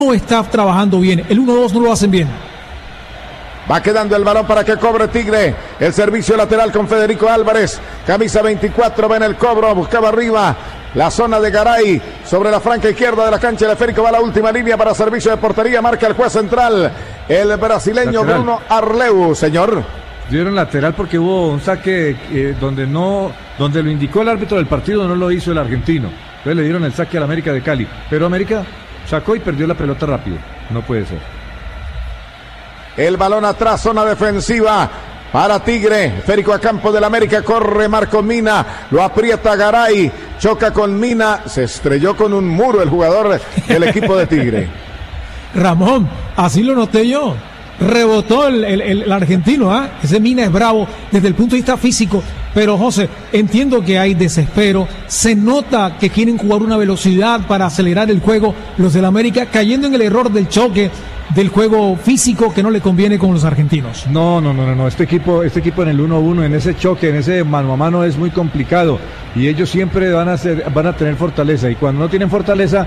no está trabajando bien. El 1-2 no lo hacen bien. Va quedando el balón para que cobre Tigre. El servicio lateral con Federico Álvarez. Camisa 24, ven el cobro. Buscaba arriba la zona de Garay. Sobre la franca izquierda de la cancha. El esférico va a la última línea para servicio de portería. Marca el juez central, el brasileño lateral. Bruno Arleu, señor. Dieron lateral porque hubo un saque donde lo indicó el árbitro del partido, no lo hizo el argentino. Entonces le dieron el saque al América de Cali. Pero América sacó y perdió la pelota rápido. No puede ser. El balón atrás, zona defensiva para Tigre. Férico a campo del América, corre Marco Mina, lo aprieta Garay, choca con Mina, se estrelló con un muro el jugador del equipo de Tigre. Ramón, así lo noté yo. Rebotó el argentino, ¿ah? Ese Mina es bravo desde el punto de vista físico, pero José, entiendo que hay desespero, se nota que quieren jugar una velocidad para acelerar el juego, los del América cayendo en el error del choque, del juego físico que no le conviene con los argentinos. No, este equipo en el 1-1, en ese choque, en ese mano a mano es muy complicado y ellos siempre van a tener fortaleza, y cuando no tienen fortaleza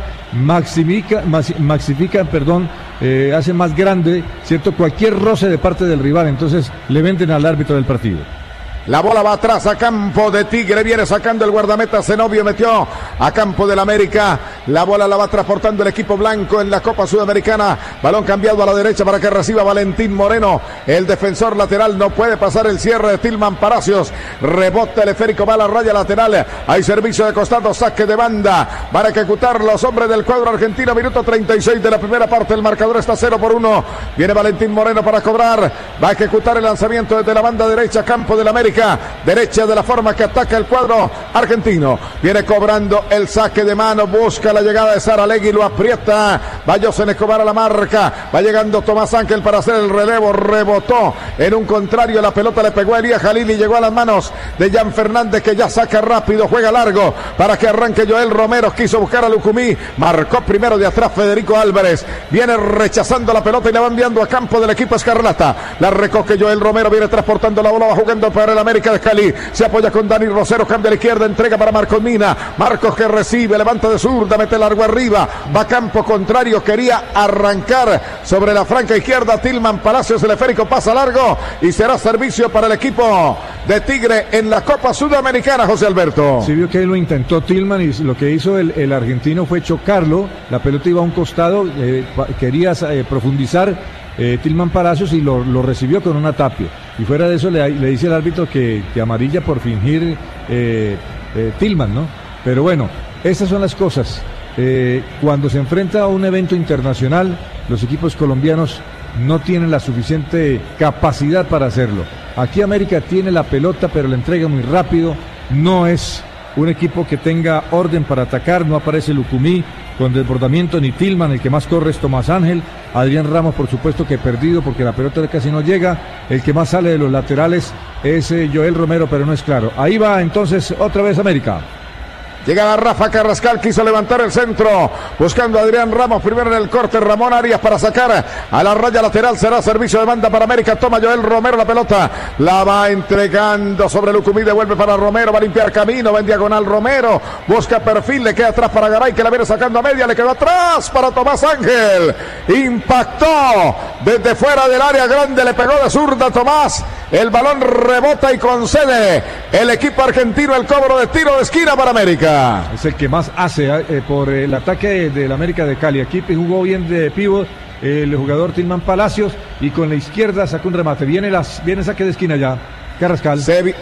hacen más grande, ¿cierto?, cualquier roce de parte del rival, entonces le venden al árbitro del partido. La bola va atrás a campo de Tigre, viene sacando el guardameta Zenobio, metió a campo del América, la bola la va transportando el equipo blanco en la Copa Sudamericana, balón cambiado a la derecha para que reciba Valentín Moreno, el defensor lateral, no puede pasar el cierre de Tilman Palacios, rebota el esférico, va a la raya lateral, hay servicio de costado, saque de banda, van a ejecutar los hombres del cuadro argentino, minuto 36 de la primera parte, el marcador está 0-1, viene Valentín Moreno para cobrar, va a ejecutar el lanzamiento desde la banda derecha, campo del América, derecha de la forma que ataca el cuadro argentino, viene cobrando el saque de mano, busca la llegada de Saralegui, lo aprieta, va Josen Escobar a la marca, va llegando Tomás Ángel para hacer el relevo, rebotó en un contrario, la pelota le pegó a Elías Jalil y llegó a las manos de Jan Fernández, que ya saca rápido, juega largo para que arranque Joel Romero, quiso buscar a Lucumí, marcó primero de atrás Federico Álvarez, viene rechazando la pelota y la va enviando a campo del equipo escarlata, la recoge Joel Romero, viene transportando la bola, va jugando para el América de Cali, se apoya con Dani Rosero, cambia a la izquierda, entrega para Marcos Mina, Marcos que recibe, levanta de zurda, mete largo arriba, va campo contrario, quería arrancar sobre la franca izquierda, Tilman Palacios, el esférico pasa largo y será servicio para el equipo de Tigre en la Copa Sudamericana, José Alberto. Sí, vio que lo intentó Tilman y lo que hizo el argentino fue chocarlo, la pelota iba a un costado, quería profundizar Tilman Palacios y lo recibió con una tapia, y fuera de eso le dice el árbitro que amarilla por fingir Tilman, ¿no? Pero bueno, esas son las cosas. Cuando se enfrenta a un evento internacional, los equipos colombianos no tienen la suficiente capacidad para hacerlo. Aquí América tiene la pelota, pero la entrega muy rápido, no es un equipo que tenga orden para atacar, no aparece Lucumí con desbordamiento, ni Tilman, el que más corre es Tomás Ángel, Adrián Ramos por supuesto que perdido porque la pelota casi no llega, el que más sale de los laterales es Joel Romero, pero no es claro. Ahí va entonces otra vez América. Llegaba Rafa Carrascal, quiso levantar el centro, buscando a Adrián Ramos, primero en el corte, Ramón Arias para sacar a la raya lateral, será servicio de banda para América, toma Joel Romero la pelota, la va entregando sobre Lucumí, devuelve para Romero, va a limpiar camino, va en diagonal Romero, busca perfil, le queda atrás para Garay, que la viene sacando a media, le quedó atrás para Tomás Ángel, impactó desde fuera del área grande, le pegó de zurda Tomás, el balón rebota y concede el equipo argentino el cobro de tiro de esquina para América. Es el que más hace por el ataque del América de Cali. Aquí jugó bien de pívot el jugador Tilman Palacios y con la izquierda sacó un remate. Viene saque de esquina ya. Carrascal.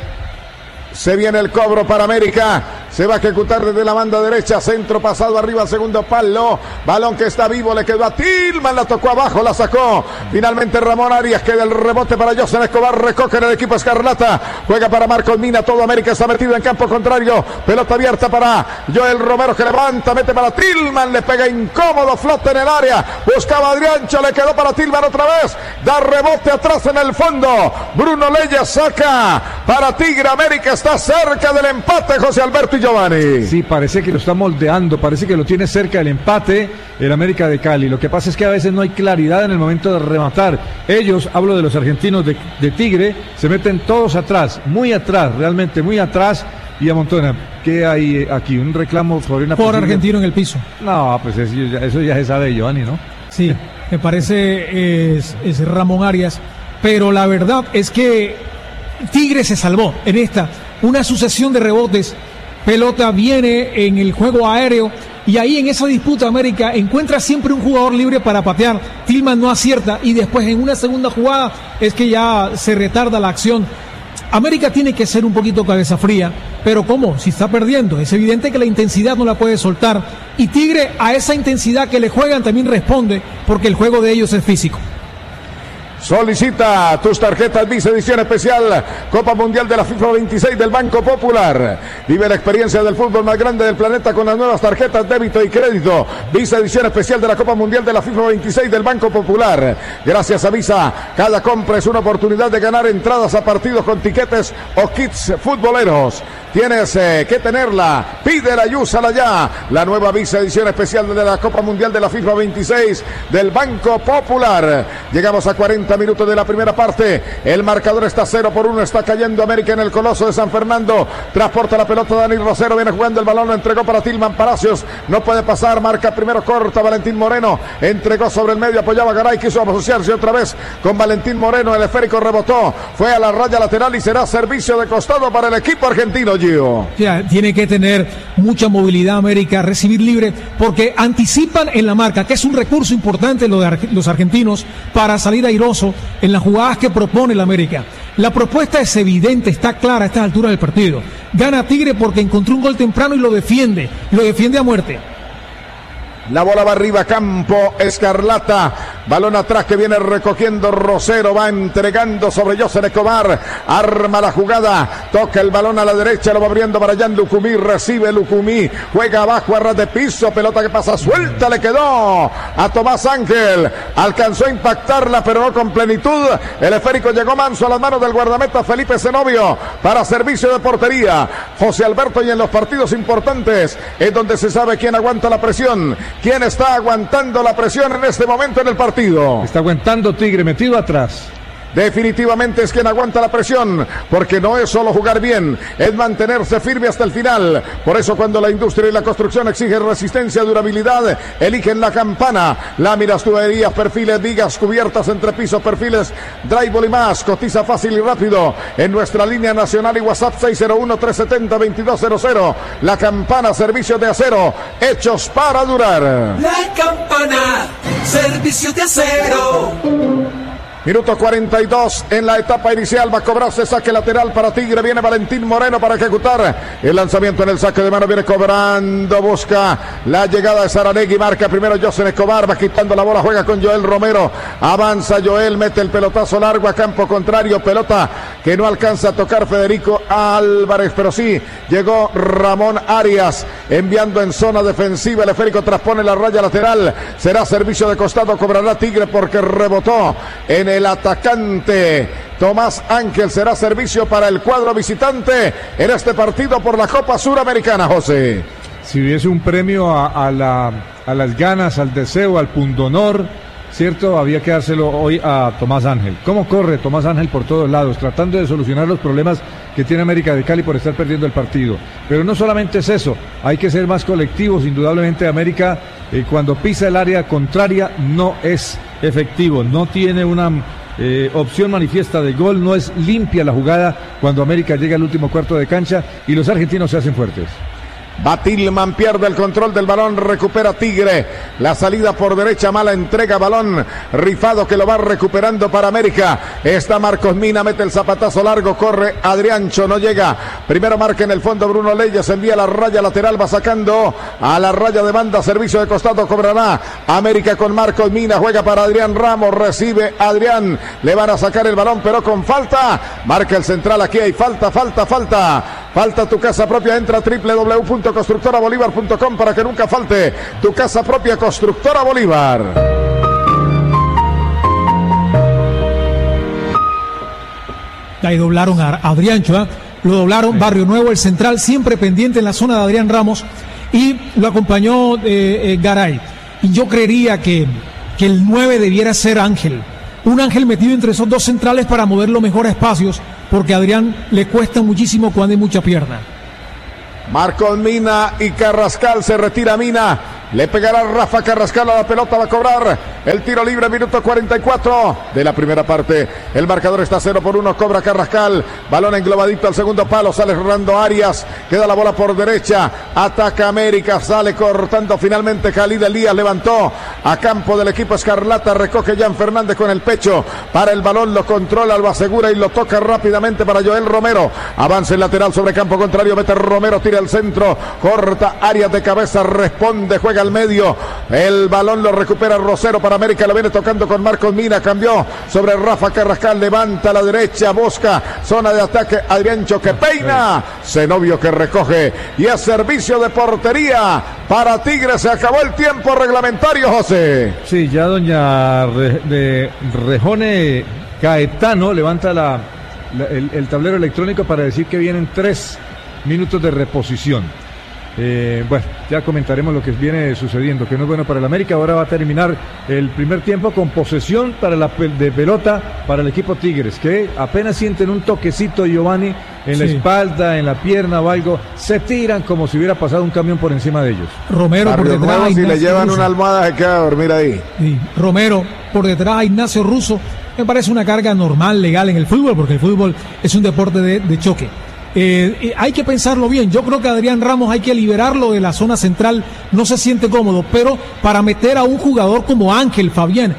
Se viene el cobro para América, se va a ejecutar desde la banda derecha, centro pasado arriba al segundo palo, balón que está vivo, le quedó a Tilman, la tocó abajo, la sacó, finalmente Ramón Arias, queda el rebote para Josen Escobar, recoge en el equipo escarlata, juega para Marcos Mina, todo América está metido en campo contrario, pelota abierta para Joel Romero que levanta, mete para Tilman, le pega incómodo, flota en el área, buscaba a Adriancho, le quedó para Tilman otra vez, da rebote atrás en el fondo, Bruno Leyes saca para Tigre, América está cerca del empate, José Alberto y Giovanni. Sí, parece que lo está moldeando, parece que lo tiene cerca del empate el América de Cali. Lo que pasa es que a veces no hay claridad en el momento de rematar. Ellos, hablo de los argentinos de Tigre, se meten todos atrás, muy atrás, realmente muy atrás, y amontonan. ¿Qué hay aquí? ¿Un reclamo sobre una por argentino en el piso? No, pues eso ya se sabe, Giovanni, ¿no? Sí, me parece es Ramón Arias, pero la verdad es que Tigre se salvó en esta, una sucesión de rebotes, pelota viene en el juego aéreo y ahí en esa disputa América encuentra siempre un jugador libre para patear, Tillman no acierta y después en una segunda jugada es que ya se retarda la acción. América tiene que ser un poquito cabeza fría, pero ¿cómo? Si está perdiendo, es evidente que la intensidad no la puede soltar y Tigre a esa intensidad que le juegan también responde porque el juego de ellos es físico. Solicita tus tarjetas Visa edición especial Copa Mundial de la FIFA 26 del Banco Popular. Vive la experiencia del fútbol más grande del planeta con las nuevas tarjetas débito y crédito. Visa edición especial de la Copa Mundial de la FIFA 26 del Banco Popular. Gracias a Visa, cada compra es una oportunidad de ganar entradas a partidos con tiquetes o kits futboleros. Tienes que tenerla, pídela y úsala ya. La nueva Visa edición especial de la Copa Mundial de la FIFA 26 del Banco Popular. Llegamos a 40 minutos de la primera parte. El marcador está 0-1. Está cayendo América en el Coloso de San Fernando. Transporta la pelota Dani Rosero. Viene jugando el balón. Lo entregó para Tillman Palacios. No puede pasar. Marca primero corta Valentín Moreno. Entregó sobre el medio. Apoyaba Garay. Quiso asociarse otra vez con Valentín Moreno. El esférico rebotó. Fue a la raya lateral y será servicio de costado para el equipo argentino, Gio. Ya, tiene que tener mucha movilidad América. Recibir libre porque anticipan en la marca, que es un recurso importante lo de los argentinos para salir airoso en las jugadas que propone la América. La propuesta es evidente, está clara a estas alturas del partido. Gana Tigre porque encontró un gol temprano y lo defiende a muerte. La bola va arriba, campo escarlata, balón atrás que viene recogiendo Rosero, va entregando sobre Yoser Escobar, arma la jugada, toca el balón a la derecha, lo va abriendo para Jan Lucumí, recibe Lucumí, juega abajo a ras de piso, pelota que pasa suelta, le quedó a Tomás Ángel, alcanzó a impactarla pero no con plenitud, el esférico llegó manso a las manos del guardameta Felipe Zenobio para servicio de portería. José Alberto, y en los partidos importantes es donde se sabe quién aguanta la presión. ¿Quién está aguantando la presión en este momento en el partido? Está aguantando Tigre, metido atrás. Definitivamente es quien aguanta la presión, porque no es solo jugar bien, es mantenerse firme hasta el final. Por eso cuando la industria y la construcción exigen resistencia, durabilidad, eligen la Campana. Láminas, tuberías, perfiles, vigas, cubiertas, entrepisos, perfiles, drywall y más. Cotiza fácil y rápido en nuestra línea nacional y WhatsApp 601-370-2200. La Campana, servicio de acero, hechos para durar. La Campana, servicio de acero. Minuto 42 en la etapa inicial, va a cobrarse saque lateral para Tigre, viene Valentín Moreno para ejecutar el lanzamiento en el saque de mano, viene cobrando, busca la llegada de Saralegui, marca primero Yoser Escobar, va quitando la bola, juega con Joel Romero, avanza Joel, mete el pelotazo largo a campo contrario, pelota que no alcanza a tocar Federico Álvarez, pero sí llegó Ramón Arias, enviando en zona defensiva, el esférico transpone la raya lateral, será servicio de costado, cobrará Tigre porque rebotó en el atacante Tomás Ángel, será servicio para el cuadro visitante en este partido por la Copa Suramericana, José. Si hubiese un premio a las ganas, al deseo, al pundonor, ¿cierto? Había que dárselo hoy a Tomás Ángel. ¿Cómo corre Tomás Ángel por todos lados, tratando de solucionar los problemas que tiene América de Cali por estar perdiendo el partido? Pero no solamente es eso, hay que ser más colectivos. Indudablemente América cuando pisa el área contraria no es efectivo, no tiene una opción manifiesta de gol, no es limpia la jugada cuando América llega al último cuarto de cancha y los argentinos se hacen fuertes. Batilman pierde el control del balón, recupera Tigre, la salida por derecha, mala entrega, balón rifado que lo va recuperando para América, está Marcos Mina, mete el zapatazo largo, corre Adriancho, no llega, primero marca en el fondo Bruno Leyes, envía la raya lateral, va sacando a la raya de banda, servicio de costado, cobrará América con Marcos Mina, juega para Adrián Ramos, recibe Adrián, le van a sacar el balón pero con falta, marca el central, aquí hay falta tu casa propia, entra a www.constructorabolívar.com para que nunca falte tu casa propia, Constructora Bolívar. Ahí doblaron a Adriancho, lo doblaron, Barrio Nuevo, el central siempre pendiente en la zona de Adrián Ramos y lo acompañó Garay. Y yo creería que el 9 debiera ser Ángel. Un Ángel metido entre esos dos centrales para moverlo mejor a espacios, porque a Adrián le cuesta muchísimo cuando hay mucha pierna. Marcos Mina y Carrascal, se retira Mina, Le pegará Rafa Carrascal a la pelota, va a cobrar el tiro libre, minuto 44 de la primera parte. El marcador está 0-1, cobra Carrascal. Balón englobadito al segundo palo, sale Hernando Arias. Queda la bola por derecha, ataca América, sale cortando finalmente Khalid Elías, levantó a campo del equipo escarlata, recoge Jan Fernández con el pecho. Para el balón, lo controla, lo asegura y lo toca rápidamente para Joel Romero. Avanza el lateral sobre campo contrario, mete Romero, tira al centro, corta Arias de cabeza, responde, juega al medio. El balón lo recupera Rosero para América, lo viene tocando con Marcos Mina, cambió sobre Rafa Carrascal, levanta a la derecha, busca zona de ataque, Adriancho que peina, Zenobio que recoge y es servicio de portería para Tigres. Se acabó el tiempo reglamentario, José. Sí, ya doña Rejone Caetano levanta el tablero electrónico para decir que vienen 3 minutos de reposición. Bueno, ya comentaremos lo que viene sucediendo, que no es bueno para el América. Ahora va a terminar el primer tiempo con posesión de pelota para el equipo Tigres, que apenas sienten un toquecito, Giovanni, en la espalda, en la pierna o algo, se tiran como si hubiera pasado un camión por encima de ellos. Romero por detrás, si le llevan una almohada se queda a dormir ahí. Sí. Romero por detrás a Ignacio Russo, me parece una carga normal, legal en el fútbol, porque el fútbol es un deporte de choque. Hay que pensarlo bien. Yo creo que Adrián Ramos hay que liberarlo de la zona central, no se siente cómodo, pero para meter a un jugador como Ángel Fabián,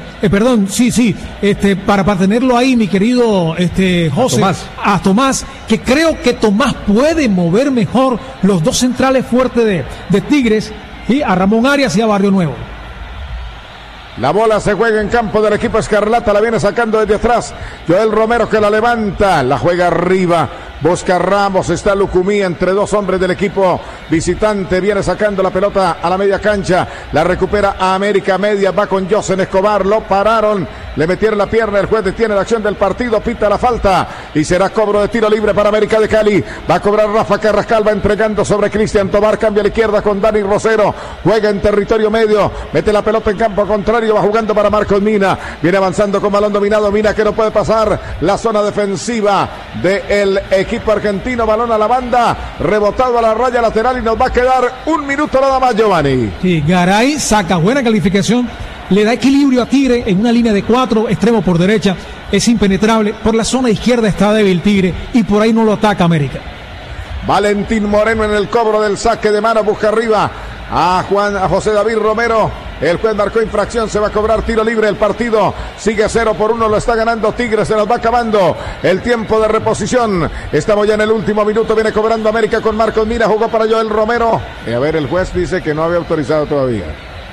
para tenerlo ahí, mi querido José, a Tomás, que creo que Tomás puede mover mejor los dos centrales fuertes de Tigres, y a Ramón Arias y a Barrio Nuevo. La bola se juega en campo del equipo escarlata, la viene sacando desde atrás Joel Romero, que la levanta, la juega arriba, busca Ramos, está Lucumí entre dos hombres del equipo visitante, viene sacando la pelota a la media cancha, la recupera a América media, va con Josen Escobar, lo pararon, le metieron la pierna, el juez detiene la acción del partido, pita la falta y será cobro de tiro libre para América de Cali. Va a cobrar Rafa Carrascal, va entregando sobre Cristian Tobar, cambia a la izquierda con Dani Rosero, juega en territorio medio, mete la pelota en campo contrario, va jugando para Marcos Mina, viene avanzando con balón dominado, Mina que no puede pasar la zona defensiva del equipo argentino, balón a la banda, rebotado a la raya lateral y nos va a quedar un minuto nada más, Giovanni. Sí, Garay saca buena calificación, le da equilibrio a Tigre en una línea de 4, extremo por derecha, es impenetrable, por la zona izquierda está débil Tigre y por ahí no lo ataca América. Valentín Moreno en el cobro del saque de mano, busca arriba a José David Romero. El juez marcó infracción, se va a cobrar tiro libre. El partido sigue 0-1, lo está ganando Tigres, se nos va acabando el tiempo de reposición. Estamos ya en el último minuto, viene cobrando América con Marcos Mina, jugó para Joel Romero. A ver, el juez dice que no había autorizado todavía.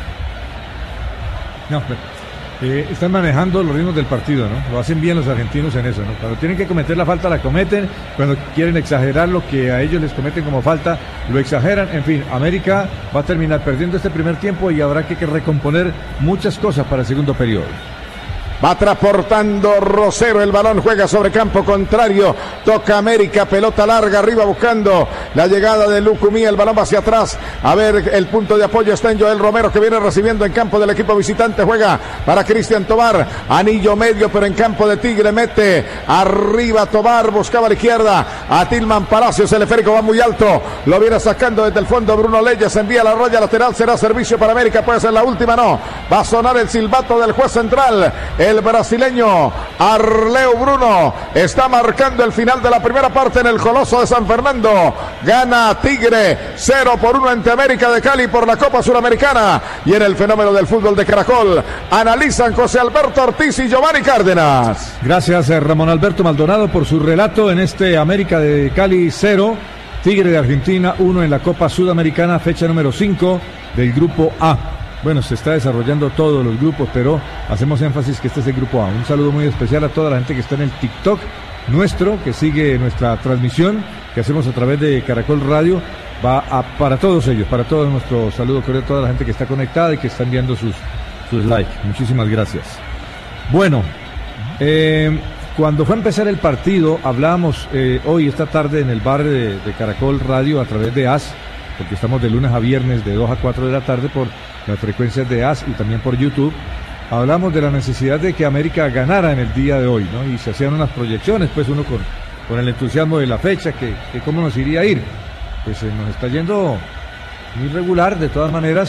No, están manejando los ritmos del partido, ¿no? Lo hacen bien los argentinos en eso, ¿no? Cuando tienen que cometer la falta, la cometen. Cuando quieren exagerar lo que a ellos les cometen como falta, lo exageran. En fin, América va a terminar perdiendo este primer tiempo y habrá que recomponer muchas cosas para el segundo periodo. Va transportando Rosero, el balón juega sobre campo contrario, toca América, pelota larga arriba buscando la llegada de Lucumí, el balón va hacia atrás, a ver, el punto de apoyo está en Joel Romero, que viene recibiendo en campo del equipo visitante, juega para Cristian Tobar, anillo medio pero en campo de Tigre, mete arriba Tobar, buscaba a la izquierda a Tilman Palacios, el esférico va muy alto, lo viene sacando desde el fondo Bruno Leyes, envía la raya lateral, será servicio para América, puede ser la última, no, va a sonar el silbato del juez central, el brasileño Arleu Bruno está marcando el final de la primera parte en el Coloso de San Fernando. Gana Tigre 0-1 ante América de Cali por la Copa Suramericana. Y en el fenómeno del fútbol de Caracol analizan José Alberto Ortiz y Giovanni Cárdenas. Gracias Ramón Alberto Maldonado por su relato en este América de Cali 0, Tigre de Argentina 1 en la Copa Sudamericana, fecha número 5 del Grupo A. Bueno, se está desarrollando todos los grupos, pero hacemos énfasis que este es el Grupo A. Un saludo muy especial a toda la gente que está en el TikTok nuestro, que sigue nuestra transmisión que hacemos a través de Caracol Radio. Para todos ellos, para todos nuestro saludo cordial a toda la gente que está conectada y que está enviando sus likes. Muchísimas gracias. Bueno, cuando fue a empezar el partido, hablábamos hoy, esta tarde, en el bar de Caracol Radio a través de AS, porque estamos de lunes a viernes de 2 a 4 de la tarde por las frecuencias de AS y también por YouTube. Hablamos de la necesidad de que América ganara en el día de hoy, ¿no? Y se hacían unas proyecciones, pues uno con el entusiasmo de la fecha, que cómo nos iría a ir. Pues nos está yendo muy regular, de todas maneras,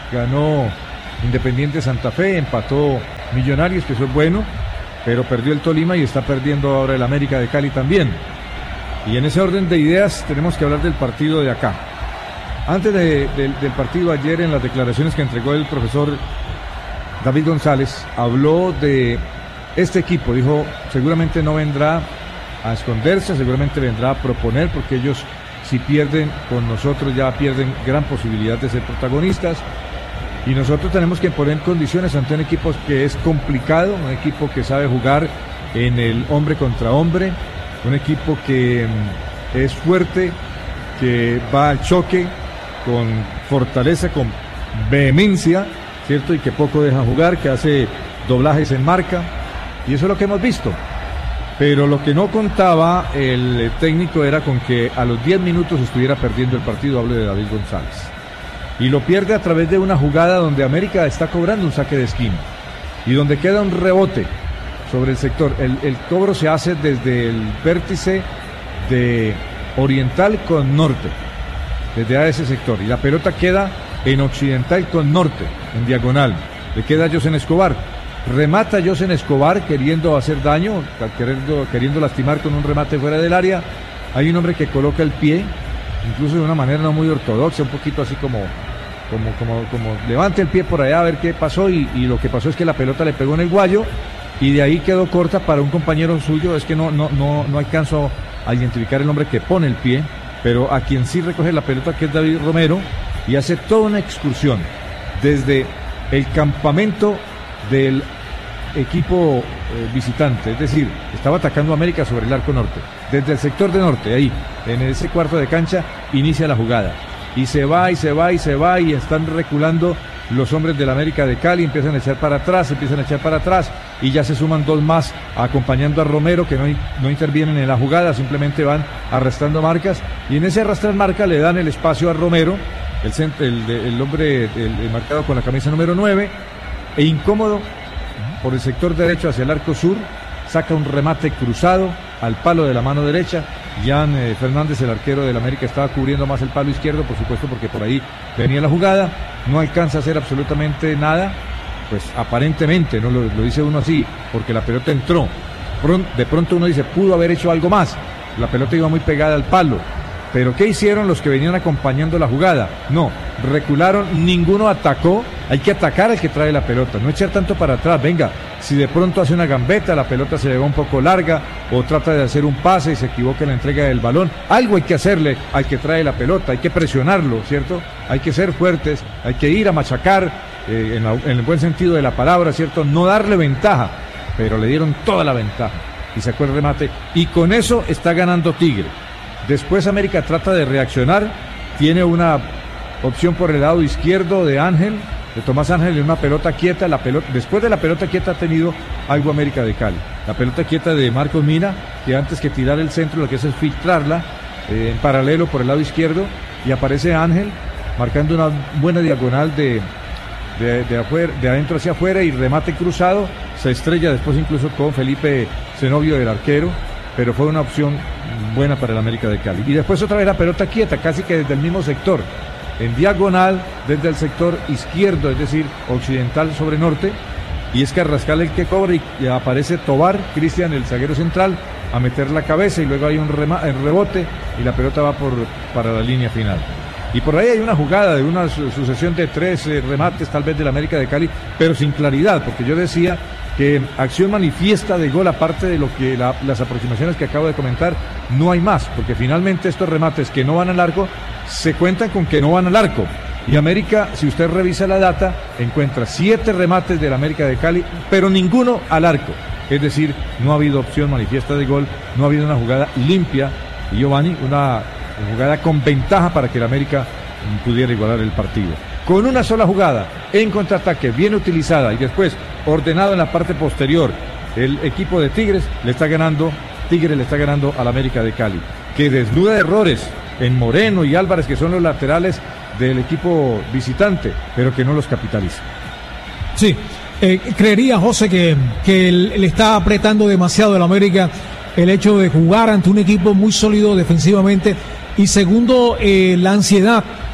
ganó Independiente Santa Fe, empató Millonarios, que eso es bueno, pero perdió el Tolima y está perdiendo ahora el América de Cali también. Y en ese orden de ideas tenemos que hablar del partido de acá. Antes del partido ayer, en las declaraciones que entregó el profesor David González, habló de este equipo. Dijo, seguramente no vendrá a esconderse, seguramente vendrá a proponer, porque ellos, si pierden con nosotros, ya pierden gran posibilidad de ser protagonistas. Y nosotros tenemos que poner condiciones ante un equipo que es complicado, un equipo que sabe jugar en el hombre contra hombre, un equipo que es fuerte, que va al choque con fortaleza, con vehemencia, ¿cierto? Y que poco deja jugar, que hace doblajes en marca, y eso es lo que hemos visto. Pero lo que no contaba el técnico era con que a los 10 minutos estuviera perdiendo el partido. Hablo de David González. Y lo pierde a través de una jugada donde América está cobrando un saque de esquina y donde queda un rebote sobre el sector. El cobro se hace desde el vértice de Oriental con Norte, desde a ese sector, y la pelota queda en Occidental con Norte, en diagonal. Le queda a Yosen Escobar. Remata Yosen Escobar queriendo hacer daño, queriendo lastimar con un remate fuera del área. Hay un hombre que coloca el pie, incluso de una manera no muy ortodoxa, un poquito así como levante el pie por allá a ver qué pasó, y lo que pasó es que la pelota le pegó en el guayo y de ahí quedó corta para un compañero suyo. Es que no alcanzo a identificar el nombre que pone el pie, pero a quien sí recoge la pelota, que es David Romero, y hace toda una excursión desde el campamento del equipo visitante, es decir, estaba atacando a América sobre el arco norte, desde el sector de norte, ahí, en ese cuarto de cancha, inicia la jugada, y se va, y están reculando los hombres del América de Cali, empiezan a echar para atrás, y ya se suman dos más acompañando a Romero, que no intervienen en la jugada, simplemente van arrastrando marcas, y en ese arrastrar marcas le dan el espacio a Romero, el hombre marcado con la camisa número 9, e incómodo por el sector derecho hacia el arco sur, saca un remate cruzado al palo de la mano derecha. Jan Fernández, el arquero del América, estaba cubriendo más el palo izquierdo, por supuesto, porque por ahí venía la jugada. No alcanza a hacer absolutamente nada, pues aparentemente, no lo dice uno así, porque la pelota entró. De pronto uno dice, pudo haber hecho algo más. La pelota iba muy pegada al palo. Pero ¿qué hicieron los que venían acompañando la jugada? No, recularon, ninguno atacó. Hay que atacar al que trae la pelota, no echar tanto para atrás. Venga, si de pronto hace una gambeta, la pelota se le va un poco larga, o trata de hacer un pase y se equivoca en la entrega del balón, algo hay que hacerle al que trae la pelota, hay que presionarlo, ¿cierto? Hay que ser fuertes, hay que ir a machacar, en el buen sentido de la palabra, ¿cierto? No darle ventaja, pero le dieron toda la ventaja, y sacó el remate, y con eso está ganando Tigre. Después América trata de reaccionar, tiene una opción por el lado izquierdo de Tomás Ángel, en una pelota quieta. Después de la pelota quieta ha tenido algo América de Cali. La pelota quieta de Marcos Mina, que antes que tirar el centro lo que hace es filtrarla en paralelo por el lado izquierdo, y aparece Ángel marcando una buena diagonal de adentro hacia afuera, y remate cruzado, se estrella después incluso con Felipe Zenobio, del arquero, pero fue una opción buena para el América de Cali. Y después otra vez la pelota quieta, casi que desde el mismo sector, en diagonal desde el sector izquierdo, es decir, occidental sobre norte, y es Carrascal el que cobra, y aparece Tobar, Cristian, el zaguero central, a meter la cabeza, y luego hay un rebote y la pelota va para la línea final. Y por ahí hay una jugada de una sucesión de 3 remates tal vez del América de Cali, pero sin claridad, porque yo decía que acción manifiesta de gol, aparte de lo que las aproximaciones que acabo de comentar, no hay más, porque finalmente estos remates que no van al arco se cuentan con que no van al arco. Y América, si usted revisa la data, encuentra 7 remates del América de Cali, pero ninguno al arco. Es decir, no ha habido opción manifiesta de gol, no ha habido una jugada limpia, y Giovanni, una jugada con ventaja para que el América pudiera igualar el partido. Con una sola jugada, en contraataque, bien utilizada, y después ordenado en la parte posterior, el equipo de Tigre le está ganando al América de Cali, que desnuda errores en Moreno y Álvarez, que son los laterales del equipo visitante, pero que no los capitaliza. Sí, creería, José, que le está apretando demasiado el América el hecho de jugar ante un equipo muy sólido defensivamente, y segundo, la ansiedad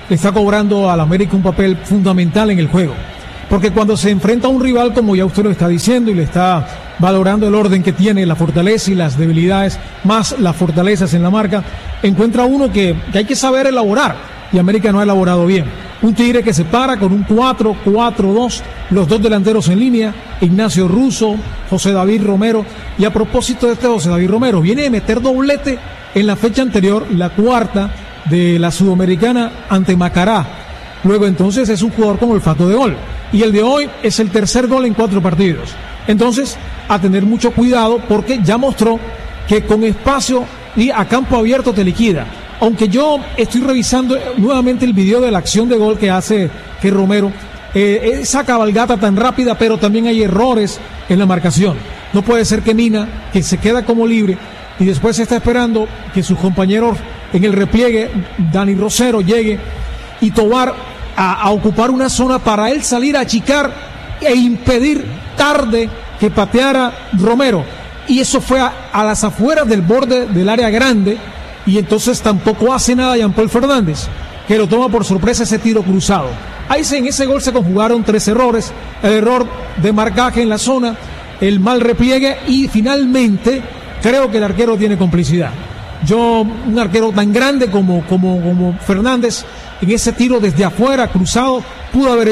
le está cobrando al América un papel fundamental en el juego. Porque cuando se enfrenta a un rival, como ya usted lo está diciendo, y le está valorando el orden que tiene, la fortaleza y las debilidades, más las fortalezas en la marca, encuentra uno que hay que saber elaborar, y América no ha elaborado bien. Un Tigre que se para con un 4-4-2, los dos delanteros en línea, Ignacio Russo, José David Romero, y a propósito de este José David Romero, viene de meter doblete en la fecha anterior, la cuarta de la Sudamericana ante Macará. Luego entonces es un jugador con olfato de gol. Y el de hoy es el tercer gol en 4 partidos. Entonces, a tener mucho cuidado porque ya mostró que con espacio y a campo abierto te liquida. Aunque yo estoy revisando nuevamente el video de la acción de gol que hace Romero, esa cabalgata tan rápida, pero también hay errores en la marcación. No puede ser que Mina, que se queda como libre y después está esperando que sus compañeros en el repliegue, Dani Rosero, llegue y Tobar a ocupar una zona para él salir a achicar e impedir tarde que pateara Romero. Y eso fue a las afueras del borde del área grande, y entonces tampoco hace nada Jean-Paul Fernández, que lo toma por sorpresa ese tiro cruzado. Ahí en ese gol se conjugaron 3 errores: el error de marcaje en la zona, el mal repliegue, y finalmente creo que el arquero tiene complicidad. Un arquero tan grande como Fernández, en ese tiro desde afuera cruzado, pudo haber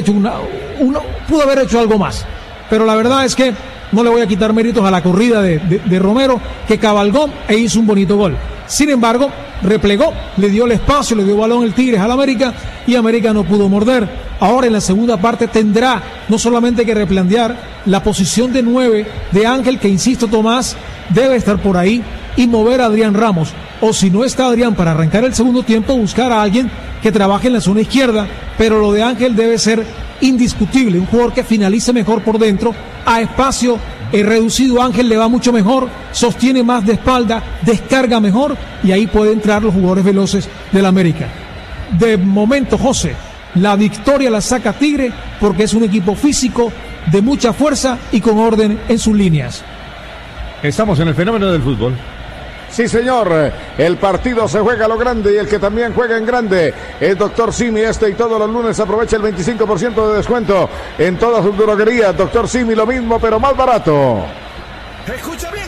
hecho algo más. Pero la verdad es que no le voy a quitar méritos a la corrida de Romero, que cabalgó e hizo un bonito gol. Sin embargo, replegó, le dio el espacio, le dio balón el Tigres al América, y América no pudo morder. Ahora en la segunda parte tendrá no solamente que replantear la posición de 9 de Ángel, que insisto, Tomás, debe estar por ahí, y mover a Adrián Ramos, o si no está Adrián para arrancar el segundo tiempo, buscar a alguien que trabaje en la zona izquierda. Pero lo de Ángel debe ser indiscutible, un jugador que finalice mejor por dentro, a espacio reducido. Ángel le va mucho mejor, sostiene más de espalda, descarga mejor, y ahí pueden entrar los jugadores veloces del América. De momento, José, la victoria la saca Tigre, porque es un equipo físico, de mucha fuerza y con orden en sus líneas. Estamos en el fenómeno del fútbol. Sí, señor, el partido se juega a lo grande, y el que también juega en grande es Doctor Simi. Y todos los lunes aprovecha el 25% de descuento en todas sus droguerías. Doctor Simi, lo mismo pero más barato. Escucha bien.